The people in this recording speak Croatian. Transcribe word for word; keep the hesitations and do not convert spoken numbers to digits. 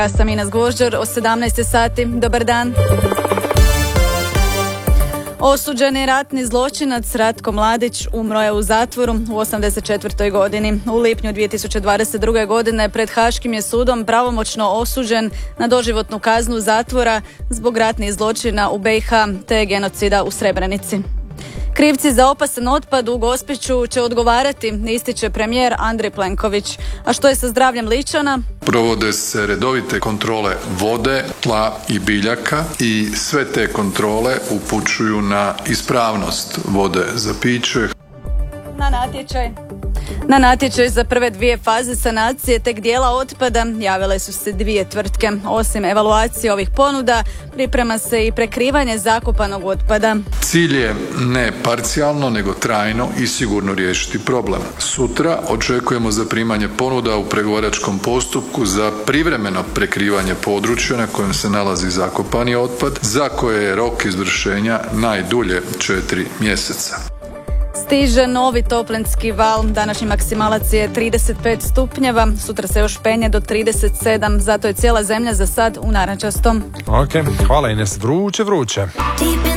Ja sam Ina Zgožđer, o sedamnaest sati. Dobar dan. Osuđeni ratni zločinac Ratko Mladić umro je u zatvoru u osamdeset četvrtoj godini. U lipnju dvije tisuće dvadeset druge. godine pred Haškim je sudom pravomoćno osuđen na doživotnu kaznu zatvora zbog ratnih zločina u be i ha te genocida u Srebrenici. Krivci za opasan otpad u Gospiću će odgovarati, ističe premijer Andrej Plenković. A što je sa zdravljem Ličana? Provode se redovite kontrole vode, tla i biljaka i sve te kontrole upućuju na ispravnost vode za piće. Na natječaj. Na natječaj za prve dvije faze sanacije tek dijela otpada javile su se dvije tvrtke. Osim evaluacije ovih ponuda, priprema se i prekrivanje zakopanog otpada. Cilj je ne parcijalno, nego trajno i sigurno riješiti problem. Sutra očekujemo zaprimanje ponuda u pregovaračkom postupku za privremeno prekrivanje područja na kojem se nalazi zakopani otpad, za koje je rok izvršenja najdulje četiri mjeseca. Stiže novi toplinski val, današnji maksimalac je trideset pet stupnjeva, sutra se još penje do trideset sedam, zato je cijela zemlja za sad u narančastom. Ok, hvala Ines, vruće, vruće.